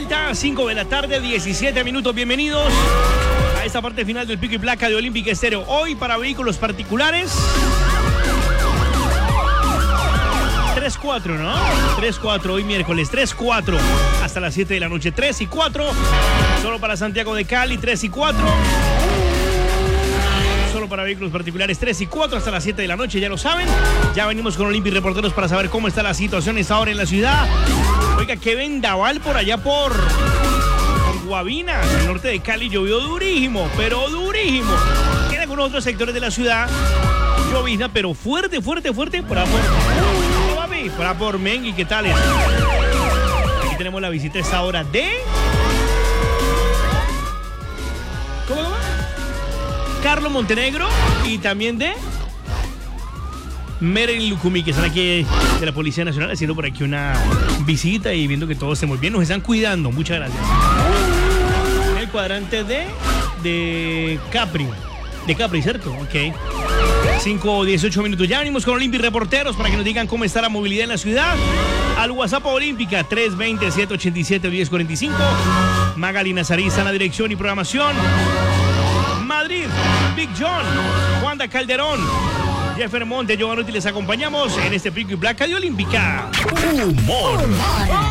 vuelta, 5 de la tarde, 17 minutos. Bienvenidos a esta parte final del Pico y Placa de Olímpica Estéreo. Hoy para vehículos particulares 3-4, ¿no? 3-4, hoy miércoles, 3-4 hasta las 7 de la noche, 3 y 4. Solo para Santiago de Cali, 3 y 4. Solo para vehículos particulares, 3 y 4 hasta las 7 de la noche, ya lo saben. Ya venimos con Olympic Reporteros para saber cómo está la situación esta hora en la ciudad. Oiga, qué vendaval por allá por Guavinas, el norte de Cali, llovió durísimo, pero durísimo. En algunos otros sectores de la ciudad, llovizna, pero fuerte, por por Mengui, ¿qué tal? Aquí tenemos la visita a esta hora de... ¿Cómo? Carlos Montenegro y también de Meren Lucumí, que están aquí de la Policía Nacional haciendo por aquí una visita y viendo que todo esté muy bien. Nos están cuidando, muchas gracias. En el cuadrante de Capri, ¿cierto? Ok. 5:18 minutos. Ya venimos con Olympic Reporteros para que nos digan cómo está la movilidad en la ciudad. Al WhatsApp Olímpica 320-787-1045. Magali Nazarí está en la dirección y programación. Madrid, Big John, Juanda Calderón, Jeffer Monte, Giovanni, les acompañamos en este Pico y Placa de Olímpica. Humor.